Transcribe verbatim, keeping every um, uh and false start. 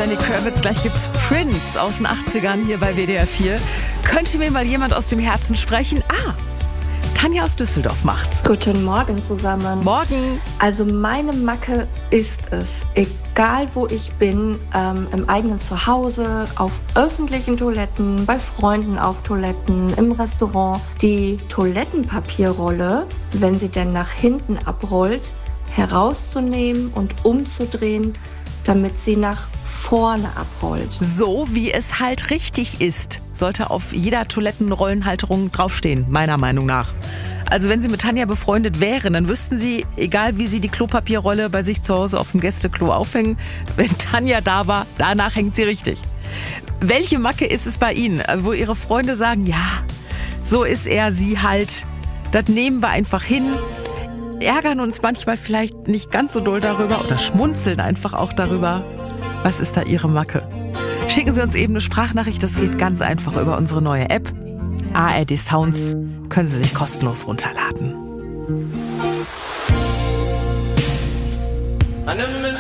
Lenny Kravitz. Gleich gibt's Prince aus den achtzigern hier bei W D R vier. Könnte mir mal jemand aus dem Herzen sprechen? Ah, Tanja aus Düsseldorf macht's. Guten Morgen zusammen. Morgen. Also meine Macke ist es, egal wo ich bin, ähm, im eigenen Zuhause, auf öffentlichen Toiletten, bei Freunden auf Toiletten, im Restaurant, die Toilettenpapierrolle, wenn sie denn nach hinten abrollt, herauszunehmen und umzudrehen, damit sie nach vorne abrollt. So wie es halt richtig ist, sollte auf jeder Toilettenrollenhalterung draufstehen, meiner Meinung nach. Also wenn Sie mit Tanja befreundet wären, dann wüssten Sie, egal wie Sie die Klopapierrolle bei sich zu Hause auf dem Gästeklo aufhängen, wenn Tanja da war, danach hängt sie richtig. Welche Macke ist es bei Ihnen, wo Ihre Freunde sagen, ja, so ist er, sie halt, das nehmen wir einfach hin, ärgern uns manchmal vielleicht nicht ganz so doll darüber oder schmunzeln einfach auch darüber. Was ist da Ihre Macke? Schicken Sie uns eben eine Sprachnachricht, das geht ganz einfach über unsere neue App. A R D Sounds können Sie sich kostenlos runterladen.